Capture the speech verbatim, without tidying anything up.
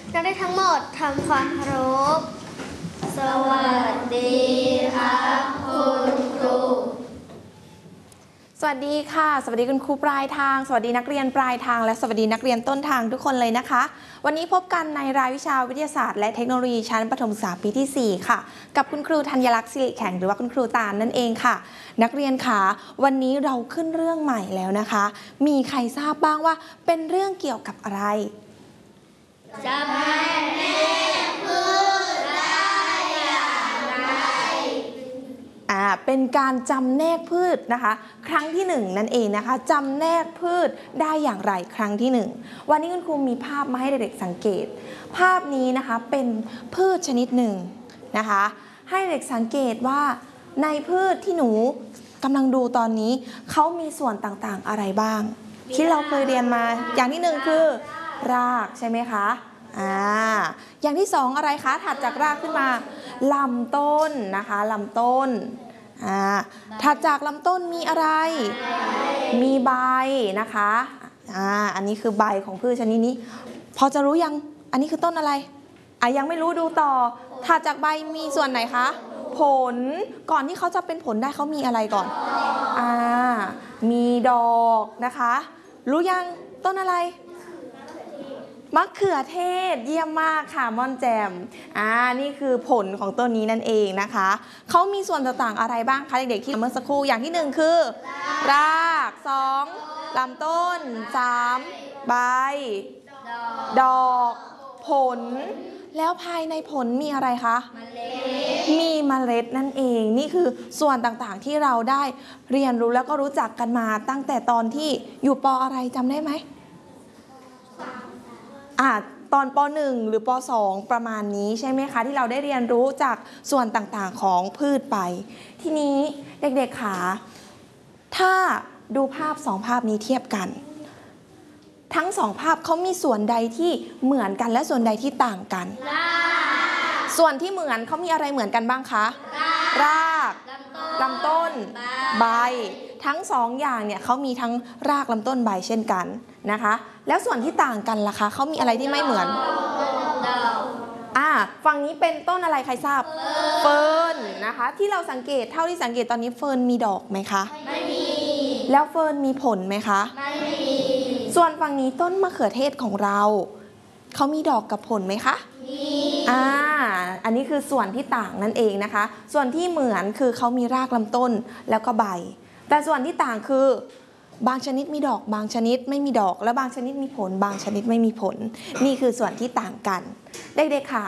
นักเรียนทั้งหมดทำความเคารพสวัสดีครับคุณครูสวัสดีค่ะสวัสดีคุณครูปลายทางสวัสดีนักเรียนปลายทางและสวัสดีนักเรียนต้นทางทุกคนเลยนะคะวันนี้พบกันในรายวิชาวิทยาศาสตร์และเทคโนโลยีชั้นประถมศึกษาปีที่สี่ค่ะกับคุณครูธัญลักษณ์สิริแข็งหรือว่าคุณครูตาลนั่นเองค่ะนักเรียนค่ะวันนี้เราขึ้นเรื่องใหม่แล้วนะคะมีใครทราบบ้างว่าเป็นเรื่องเกี่ยวกับอะไรจำแนกพืชได้อย่างไรอ่าเป็นการจำแนกพืชนะคะครั้งที่หนึ่งนั่นเองนะคะจำแนกพืชได้อย่างไรครั้งที่หนึ่งวันนี้คุณครูมีภาพมาให้เด็กๆสังเกตภาพนี้นะคะเป็นพืชชนิดหนึ่งนะคะให้เด็กสังเกตว่าในพืชที่หนูกำลังดูตอนนี้เขามีส่วนต่างๆอะไรบ้างที่เราเคยเรียนมาอย่างที่หนึ่งคือรากใช่ไหมคะอ่าอย่างที่สองอะไรคะถัดจากรากขึ้นมาลำต้นนะคะลำต้นอ่าถัดจากลำต้นมีอะไรมีใบนะคะอ่าอันนี้คือใบของพืชชนิดนี้พอจะรู้ยังอันนี้คือต้นอะไรอ่ะยังไม่รู้ดูต่อถัดจากใบมีส่วนไหนคะผลก่อนที่เขาจะเป็นผลได้เขามีอะไรก่อนอ่ามีดอกนะคะรู้ยังต้นอะไรมะเขือเทศเยี่ยมมากค่ะม่อนแจมอ่านี่คือผลของต้นนี้นั่นเองนะคะเขามีส่วนต่างๆอะไรบ้างคะเด็กๆที่เมื่อสักครู่อย่างที่หนึ่งคือรากสองลำต้นสามใบดอกผลแล้วภายในผลมีอะไรคะมีเมล็ดนั่นเองนี่คือส่วนต่างๆที่เราได้เรียนรู้แล้วก็รู้จักกันมาตั้งแต่ตอนที่อยู่ป.อะไรจำได้ไหมอ่าตอนป.หนึ่ง หรือป.สอง ประมาณนี้ใช่ไหมคะที่เราได้เรียนรู้จากส่วนต่างๆของพืชไปทีนี้เด็กๆค่ะถ้าดูภาพสองภาพนี้เทียบกันทั้งสองภาพเขามีส่วนใดที่เหมือนกันและส่วนใดที่ต่างกันส่วนที่เหมือนเขามีอะไรเหมือนกันบ้างคะรากลำต้นใบทั้งสองอย่างเนี่ยเขามีทั้งรากลำต้นใบเช่นกันนะคะแล้วส่วนที่ต่างกันล่ะคะเขามีอะไรที่ไม่เหมือนอ่าฝั่งนี้เป็นต้นอะไรใครทราบเฟิร์นนะคะที่เราสังเกตเท่าที่สังเกตตอนนี้เฟิร์นมีดอกไหมคะไม่มีแล้วเฟิร์นมีผลไหมคะไม่มีส่วนฝั่งนี้ต้นมะเขือเทศของเราเขามีดอกกับผลไหมคะมีอ่าอันนี้คือส่วนที่ต่างนั่นเองนะคะส่วนที่เหมือนคือเขามีรากลำต้นแล้วก็ใบแต่ส่วนที่ต่างคือบางชนิดมีดอกบางชนิดไม่มีดอกและบางชนิดมีผลบางชนิดไม่มีผลนี่คือส่วนที่ต่างกันเด็กๆค่ะ